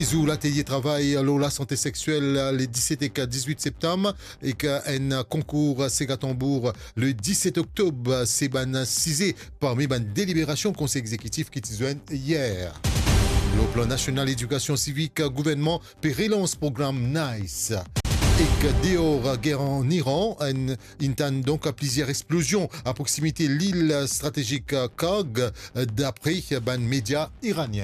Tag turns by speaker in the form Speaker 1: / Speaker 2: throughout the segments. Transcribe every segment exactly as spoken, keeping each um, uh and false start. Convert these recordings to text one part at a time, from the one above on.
Speaker 1: Où l'atelier travail la santé sexuelle les dix-sept et dix-huit septembre et qu'un concours Ségatambour le dix-sept octobre c'est ban cisé parmi ban délibération conseil exécutif qui tisouane hier. Le plan national éducation civique gouvernement relance programme NICE. Et que dehors guerre en Iran, il y a donc plusieurs explosions à proximité de l'île stratégique Kog d'après ban médias iraniens.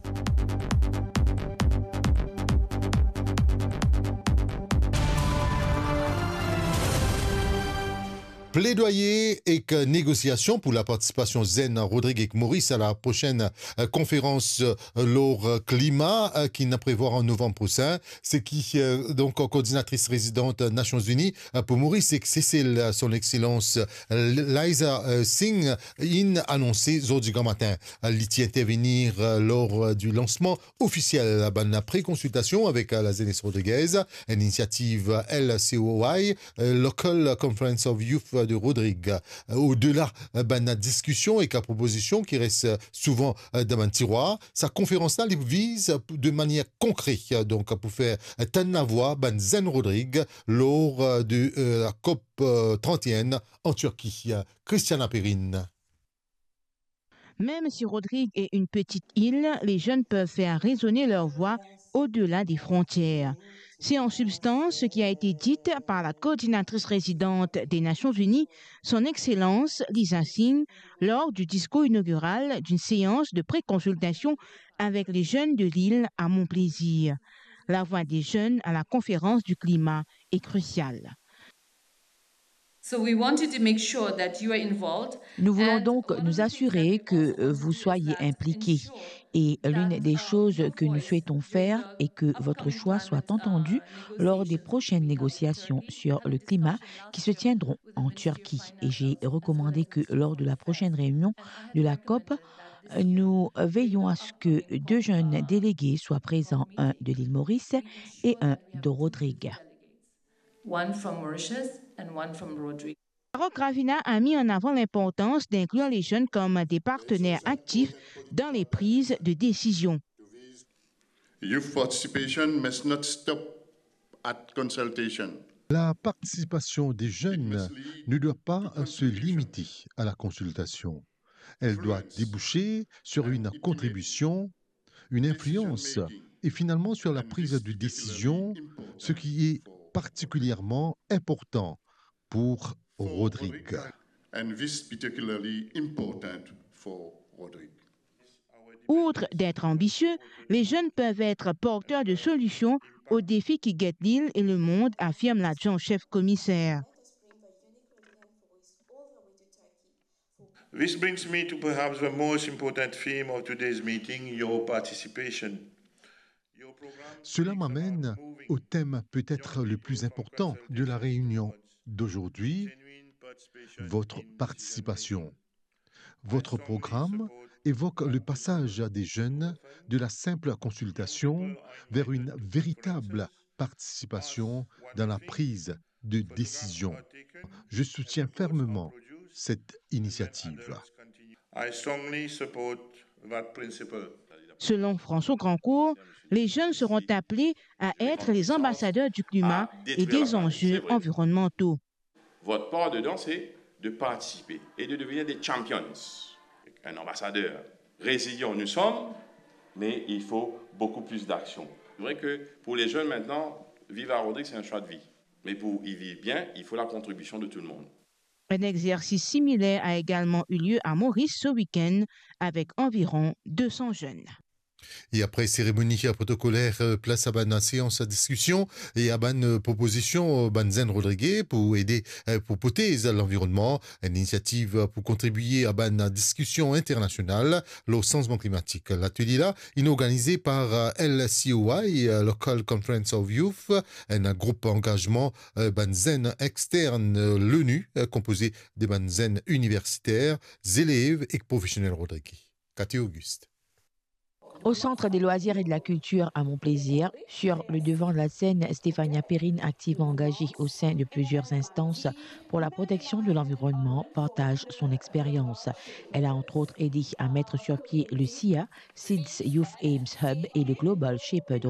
Speaker 1: Plaidoyer et que négociation pour la participation Zen Rodrigue Maurice à la prochaine euh, conférence euh, leur climat euh, qui n'a prévoir en novembre prochain. C'est qui euh, donc coordinatrice résidente Nations Unies euh, pour Maurice et que c'est son excellence euh, Liza euh, Singh in annoncé aujourd'hui matin. Elle y intervenir euh, lors euh, du lancement officiel de la pré-consultation avec euh, la Zenes Rodriguez, une initiative L C O I, euh, Local Conference of Youth de Rodrigue. Au-delà de la discussion et de la proposition qui reste souvent dans un tiroir, sa conférence-là vise de manière concrète donc pour faire tendre la voix de Zen Rodrigue lors de la COP trente et un en Turquie. Christiana Perrine.
Speaker 2: Même si Rodrigue est une petite île, les jeunes peuvent faire résonner leur voix au-delà des frontières. C'est en substance ce qui a été dit par la coordinatrice résidente des Nations Unies, son Excellence Liza Singh, lors du discours inaugural d'une séance de pré-consultation avec les jeunes de l'île à Montplaisir. La voix des jeunes à la conférence du climat est cruciale.
Speaker 3: Nous voulons donc nous assurer que vous soyez impliqués. Et l'une des choses que nous souhaitons faire est que votre choix soit entendu lors des prochaines négociations sur le climat qui se tiendront en Turquie. Et j'ai recommandé que lors de la prochaine réunion de la COP, nous veillons à ce que deux jeunes délégués soient présents, un de l'île Maurice et un de Rodrigue.
Speaker 2: One from Mauritius and one from Rodrigue. Roch Gravina a mis en avant l'importance d'inclure les jeunes comme des partenaires actifs dans les prises de décision.
Speaker 4: Youth participation must not stop at consultation.
Speaker 1: La participation des jeunes ne doit pas se limiter à la consultation. Elle doit déboucher sur une contribution, une influence et finalement sur la prise de décision, ce qui est particulièrement important pour Rodrigue.
Speaker 2: Outre d'être ambitieux, les jeunes peuvent être porteurs de solutions aux défis qui guettent l'île et le monde, affirme l'adjoint-chef commissaire.
Speaker 5: This brings me to perhaps the most important theme of today's meeting, your participation.
Speaker 1: Cela m'amène au thème peut-être le plus important de la réunion d'aujourd'hui, votre participation. Votre programme évoque le passage des jeunes de la simple consultation vers une véritable participation dans la prise de décision. Je soutiens fermement cette initiative.
Speaker 2: Selon François Grandcourt, les jeunes seront appelés à être les ambassadeurs du climat et des enjeux environnementaux.
Speaker 6: Votre part dedans, c'est de participer et de devenir des champions. Un ambassadeur résilient, nous sommes, mais il faut beaucoup plus d'action. C'est vrai que pour les jeunes maintenant, vivre à Rodrigue, c'est un choix de vie. Mais pour y vivre bien, il faut la contribution de tout le monde.
Speaker 2: Un exercice similaire a également eu lieu à Maurice ce week-end avec environ deux cents jeunes.
Speaker 1: Et après cérémonie protocolaire, place à une séance de discussion et à une proposition à Zen Rodrigue pour aider pour protéger l'environnement, une initiative pour contribuer à une discussion internationale sur le changement climatique. L'atelier là est organisé par L C O I, Local Conference of Youth, un groupe engagement Zen externe l'ONU composé de Zen universitaires, élèves et professionnels Rodrigue. Cathy Auguste.
Speaker 3: Au Centre des loisirs et de la culture à Montplaisir, sur le devant de la scène, Stéphania Perrine, activement engagée au sein de plusieurs instances pour la protection de l'environnement, partage son expérience. Elle a entre autres aidé à mettre sur pied le S I A, S I D S Youth Aims Hub et le Global Shepherd